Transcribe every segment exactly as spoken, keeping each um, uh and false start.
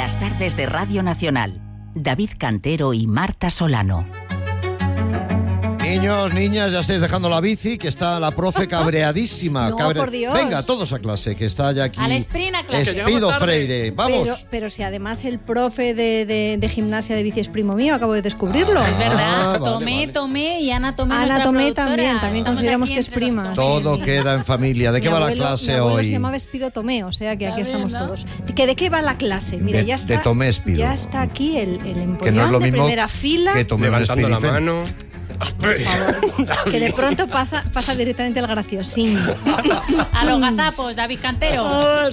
Las tardes de Radio Nacional. David Cantero y Marta Solano. Niños, niñas, ya estáis dejando la bici, que está la profe cabreadísima. No, cabre... por Dios. Venga, todos a clase, que está ya aquí. Al sprint a clase. Espido Freire, vamos. Pero, pero si además el profe de, de, de gimnasia de bici es primo mío, acabo de descubrirlo. Ah, Es verdad, vale, Tomé, vale. Tomé y Ana Tomé. Ana nuestra Tomé productora. también, también Estamos consideramos aquí que es entre prima. los dos. Todo Sí, sí. queda en familia. ¿De qué Mi va la abuelo- clase mi abuelo hoy? se llamaba Espido Tomé, o sea que aquí Está bien, estamos ¿no? todos. ¿Que ¿De qué va la clase? Mira, De- ya está. de Tomé Espido. Ya está aquí el, el Que no es empollón lo de mismo primera fila. que tomé un Levantando la Spidifen. mano. Por favor, que de pronto pasa, pasa directamente al graciosín. A los gazapos, David Cantero.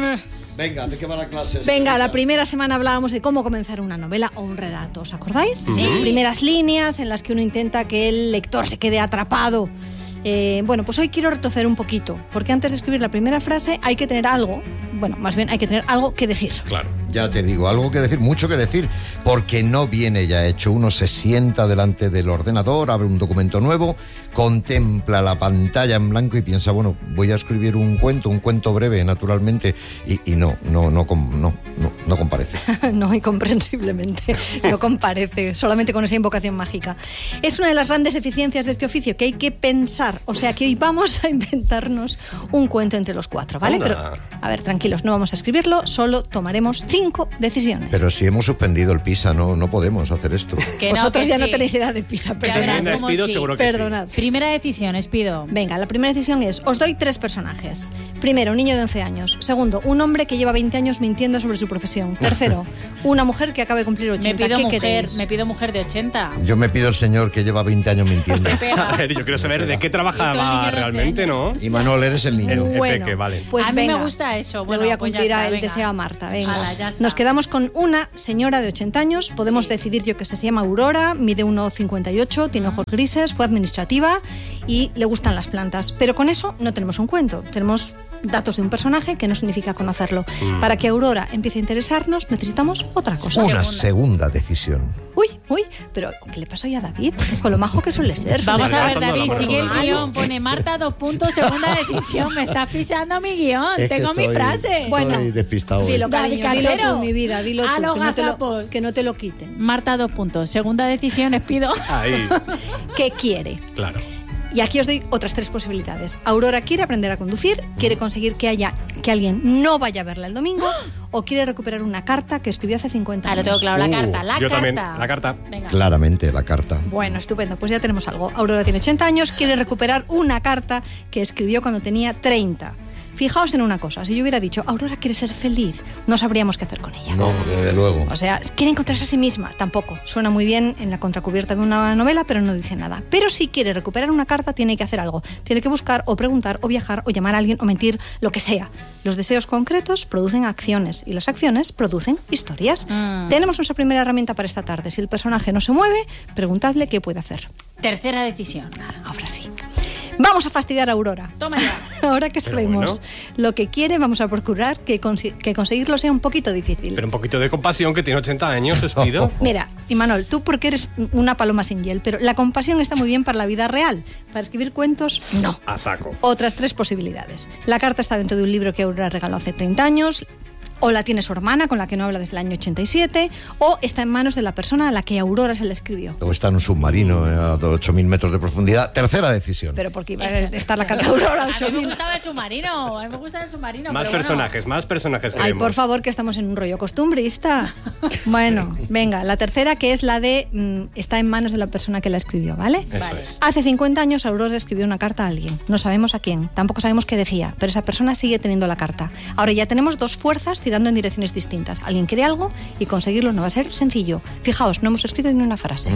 Venga, ¿de qué va la clase? Venga, la primera semana hablábamos de cómo comenzar una novela o un relato, ¿os acordáis? Sí. Las primeras líneas en las que uno intenta que el lector se quede atrapado. Eh, bueno, pues hoy quiero retroceder un poquito, porque antes de escribir la primera frase hay que tener algo, bueno, más bien hay que tener algo que decir. Claro. Ya te digo, algo que decir, mucho que decir, porque no viene ya hecho. Uno se sienta delante del ordenador, abre un documento nuevo, contempla la pantalla en blanco y piensa, bueno, voy a escribir un cuento, un cuento breve, naturalmente, y, y no, no, no, com- no, no, no comparece. No, incomprensiblemente, no comparece, solamente con esa invocación mágica. Es una de las grandes eficiencias de este oficio, que hay que pensar, o sea que hoy vamos a inventarnos un cuento entre los cuatro, ¿vale? Anda. Pero, a ver, tranquilos, no vamos a escribirlo, solo tomaremos cinco decisiones. Pero si hemos suspendido el PISA, no, no podemos hacer esto. Que no, Vosotros que ya no sí. tenéis edad de pisa, Ya perdonad. verás Me cómo despido, sí. seguro que sí. Perdonad. Primera decisión, Espido. Venga, la primera decisión es, os doy tres personajes. Primero, un niño de once años. Segundo, un hombre que lleva veinte años mintiendo sobre su profesión. Tercero, una mujer que acaba de cumplir Me ochenta. pido ¿Qué mujer, queréis? me pido mujer de ochenta. Yo me pido el señor que lleva veinte años mintiendo. A ver, yo quiero saber de qué Y tú el niño trabajaba de realmente, ¿no? Y Manuel, eres el niño. El Bueno, peque, vale. pues A mí me venga, gusta eso. Le Bueno, voy a pues ya cumplir está, a el venga. deseo a Marta. Venga. Hala, ya está. Nos quedamos con una señora de ochenta años. Podemos Sí. decidir yo que se llama Aurora, mide uno cincuenta y ocho, tiene ojos grises, fue administrativa y le gustan las plantas. Pero con eso no tenemos un cuento. Tenemos datos de un personaje que no significa conocerlo. Para que Aurora empiece a interesarnos, necesitamos otra cosa. Una Segunda. segunda decisión. Uy, uy, pero ¿qué le pasó hoy a David? Con lo majo que suele ser. Vamos suele a ser- ver, David, Malo. sigue el guión. Pone Marta, dos puntos, segunda decisión. Me estás pisando mi guión. Es que Tengo mi estoy- frase. Bueno, Estoy despistado hoy. Dilo, David cariño, dilo Cantero. tú, mi vida, dilo A tú, los que no, te lo, gazapos. que no te lo quiten. Marta, dos puntos. Segunda decisión, Espido. Ahí, ¿Qué quiere? claro. Y aquí os doy otras tres posibilidades. Aurora quiere aprender a conducir, quiere conseguir que haya que alguien no vaya a verla el domingo, o quiere recuperar una carta que escribió hace cincuenta Ah, años. lo tengo claro. La Uh, carta, la yo carta. también, la carta. Venga. Claramente, la carta. Bueno, estupendo, pues ya tenemos algo. Aurora tiene ochenta años, quiere recuperar una carta que escribió cuando tenía treinta. Fijaos en una cosa, si yo hubiera dicho, Aurora quiere ser feliz, no sabríamos qué hacer con ella. No, desde luego. O sea, quiere encontrarse a sí misma, tampoco. Suena muy bien en la contracubierta de una novela, pero no dice nada. Pero si quiere recuperar una carta, tiene que hacer algo. Tiene que buscar o preguntar o viajar o llamar a alguien o mentir, lo que sea. Los deseos concretos producen acciones y las acciones producen historias. Mm. Tenemos nuestra primera herramienta para esta tarde. Si el personaje no se mueve, preguntadle qué puede hacer. Tercera decisión. Ahora sí. Vamos a fastidiar a Aurora. Toma ya. Ahora que Pero sabemos bueno. lo que quiere, vamos a procurar que, consi- que conseguirlo sea un poquito difícil. Pero un poquito de compasión, que tiene ochenta años, os pido. Mira, Imanol, tú porque eres una paloma sin hiel, pero la compasión está muy bien para la vida real. Para escribir cuentos, no. A saco. Otras tres posibilidades. La carta está dentro de un libro que Aurora regaló hace treinta años, o la tiene su hermana, con la que no habla desde el año ochenta y siete, o está en manos de la persona a la que Aurora se le escribió. O está en un submarino eh, a ocho mil metros de profundidad. Tercera decisión. Pero porque iba a Eso. estar la carta de Aurora a A mí ocho me mil. gustaba el submarino. A mí me gusta el submarino. Más pero bueno. personajes, más personajes Ay, queremos. por favor, que estamos en un rollo costumbrista. Bueno, venga, la tercera, que es la de mm, está en manos de la persona que la escribió, ¿vale? Eso Vale. es. Hace cincuenta años Aurora escribió una carta a alguien. No sabemos a quién, tampoco sabemos qué decía, pero esa persona sigue teniendo la carta. Ahora ya tenemos dos fuerzas tirando en direcciones distintas. Alguien quiere algo y conseguirlo no va a ser sencillo. Fijaos, no hemos escrito ni una frase.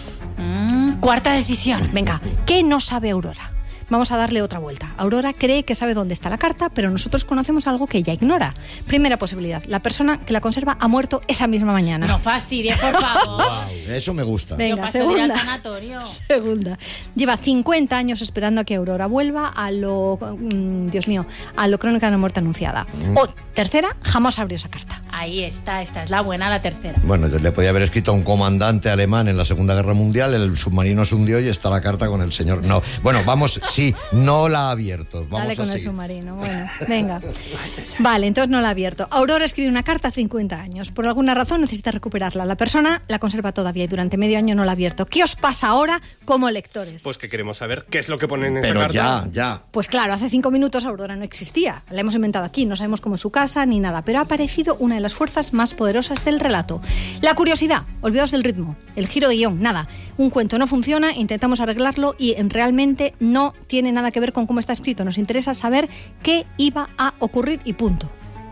Mm, cuarta decisión. Venga, ¿qué no sabe Aurora? Vamos a darle otra vuelta. Aurora cree que sabe dónde está la carta, pero nosotros conocemos algo que ella ignora. Primera posibilidad, la persona que la conserva ha muerto esa misma mañana. No fastidies, por favor. Eso me gusta. Venga, Yo paso de ir al segunda. tanatorio. Segunda. Lleva cincuenta años esperando a que Aurora vuelva a lo... mm, Dios mío, a lo Crónica de una muerte anunciada. O tercera, jamás abrió esa carta. Ahí está, esta es la buena, la tercera. Bueno, yo le podía haber escrito a un comandante alemán en la Segunda Guerra Mundial, el submarino se hundió y está la carta con el señor. No, bueno, vamos, sí, no la ha abierto. Vamos Dale a con seguir. el submarino, bueno, venga. Vale, entonces no la ha abierto. Aurora escribe una carta a cincuenta años. Por alguna razón necesita recuperarla. La persona la conserva todavía y durante medio año no la ha abierto. ¿Qué os pasa ahora como lectores? Pues que queremos saber qué es lo que ponen en Pero esa carta. ya, ya. Pues claro, hace cinco minutos Aurora no existía. La hemos inventado aquí, no sabemos cómo es su casa ni nada, pero ha aparecido una de las fuerzas más poderosas del relato. La curiosidad, olvidaos del ritmo, el giro de guión, nada. Un cuento no funciona, intentamos arreglarlo y realmente no tiene nada que ver con cómo está escrito. Nos interesa saber qué iba a ocurrir y punto.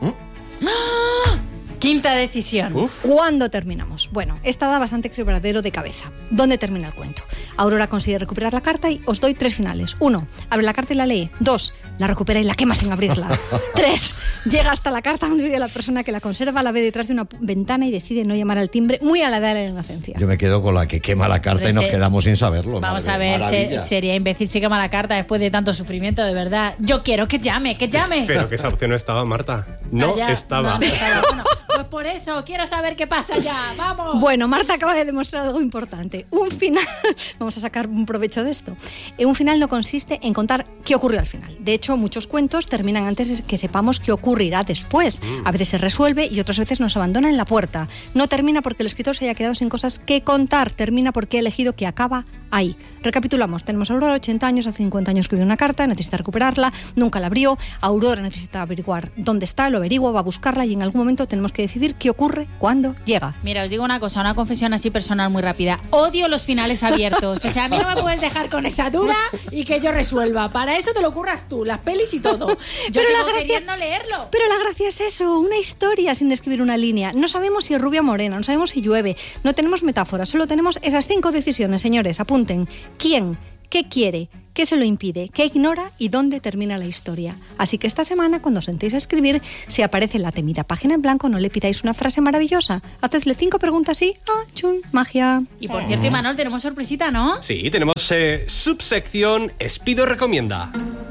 Quinta decisión. Uf. ¿Cuándo terminamos? Bueno, esta da bastante quebradero de cabeza. ¿Dónde termina el cuento? Aurora consigue recuperar la carta y os doy tres finales. Uno, abre la carta y la lee. Dos, la recupera y la quema sin abrirla. Tres, llega hasta la carta donde vive la persona que la conserva, la ve detrás de una ventana y decide no llamar al timbre, muy a la edad de la inocencia. Yo me quedo con la que quema la carta Pero y nos se- quedamos sin saberlo. Vamos madre, a ver, se- maravilla. sería imbécil si quema la carta después de tanto sufrimiento, de verdad. Yo quiero que llame, que llame. Pero que esa opción no estaba, Marta. No Ah, ya. estaba. No, no estaba. Bueno, pues por eso, quiero saber qué pasa ya. ¡Vamos! Bueno, Marta acaba de demostrar algo importante. Un final, vamos a sacar un provecho de esto. Eh, Un final no consiste en contar qué ocurrió al final. De hecho, muchos cuentos terminan antes de que sepamos qué ocurrirá después. A veces se resuelve y otras veces nos abandona en la puerta. No termina porque el escritor se haya quedado sin cosas que contar. Termina porque ha elegido que acaba ahí. Recapitulamos. Tenemos a Aurora, ochenta años, hace cincuenta años escribió una carta, necesita recuperarla, nunca la abrió. Aurora necesita averiguar dónde está, lo averigua, va a buscarla y en algún momento tenemos que decidir qué ocurre cuando llega. Mira, os digo una cosa, una confesión así personal muy rápida. Odio los finales abiertos. O sea, a mí no me puedes dejar con esa duda y que yo resuelva. Para eso te lo curras tú, las pelis y todo. Yo Pero sigo la gracia- queriendo leerlo. Pero la gracia es eso, una historia sin escribir una línea. No sabemos si es rubia o morena, no sabemos si llueve, no tenemos metáforas, solo tenemos esas cinco decisiones, señores, apunten. ¿Quién? ¿Qué quiere? ¿Qué se lo impide? ¿Qué ignora? ¿Y dónde termina la historia? Así que esta semana, cuando os sentéis a escribir, si aparece la temida página en blanco, no le pidáis una frase maravillosa. Hacedle cinco preguntas y ¡ah, chun! Magia. Y por cierto, Imanol, tenemos sorpresita, ¿no? Sí, tenemos eh, subsección Espido recomienda.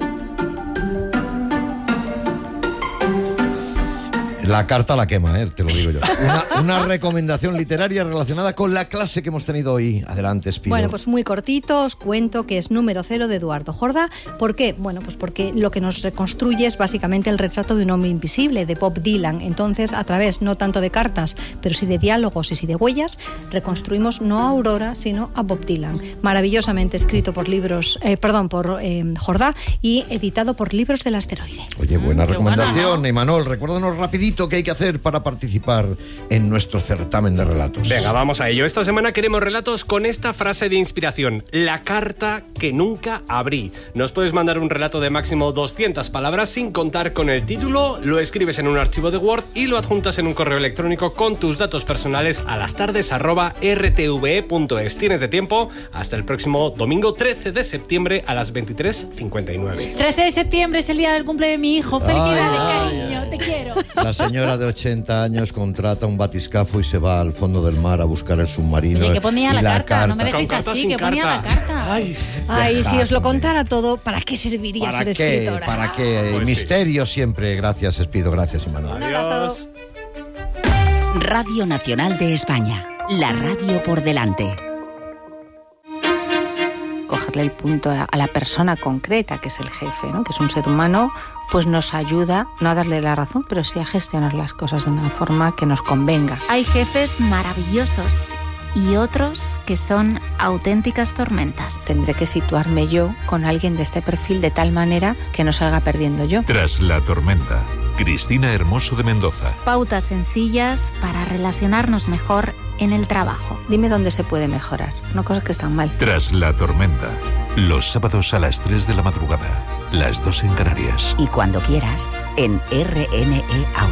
La carta la quema, ¿eh? Te lo digo yo. Una, una recomendación literaria relacionada con la clase que hemos tenido hoy. Adelante, Espido. Bueno, pues muy cortito, os cuento que es número cero de Eduardo Jordá. ¿Por qué? Bueno, pues porque lo que nos reconstruye es básicamente el retrato de un hombre invisible, de Bob Dylan. Entonces, a través no tanto de cartas, pero sí de diálogos y sí de huellas, reconstruimos no a Aurora, sino a Bob Dylan. Maravillosamente escrito por libros, eh, perdón, por eh, Jordá y editado por Libros del Asteroide. Oye, buena Mm, qué recomendación, buena, ¿no? Imanol. Recuérdanos rapidito qué hay que hacer para participar en nuestro certamen de relatos. Venga, vamos a ello. Esta semana queremos relatos con esta frase de inspiración. La carta que nunca abrí. Nos puedes mandar un relato de máximo doscientas palabras sin contar con el título, lo escribes en un archivo de Word y lo adjuntas en un correo electrónico con tus datos personales a lastardes arroba r t v e punto es. Tienes de tiempo hasta el próximo domingo trece de septiembre a las veintitrés cincuenta y nueve. trece de septiembre es el día del cumple de mi hijo. Felicidades, Ay, cariño, ay, te quiero. La señora de ochenta años contrata un batiscafo y se va al fondo del mar a buscar el submarino. Oye, que ponía y la, carta? No me Con dejéis carta, así, sin que ponía carta. la carta. Ay, Ay, si os lo Dejadme. contara todo, ¿para qué serviría ¿Para ser qué? escritora? ¿Para qué? Pues sí. Misterio siempre. Gracias, Espido. Gracias, Imanol. adiós. Radio Nacional de España. La radio por delante. Cogerle el punto a, a la persona concreta, que es el jefe, ¿no? Que es un ser humano, pues nos ayuda, no a darle la razón, pero sí a gestionar las cosas de una forma que nos convenga. Hay jefes maravillosos y otros que son auténticas tormentas. Tendré que situarme yo con alguien de este perfil de tal manera que no salga perdiendo yo. Tras la tormenta, Cristina Hermoso de Mendoza. Pautas sencillas para relacionarnos mejor en el trabajo. Dime dónde se puede mejorar, no cosas que están mal. Tras la tormenta, los sábados a las tres de la madrugada, las dos en Canarias. Y cuando quieras, en R N E Audio.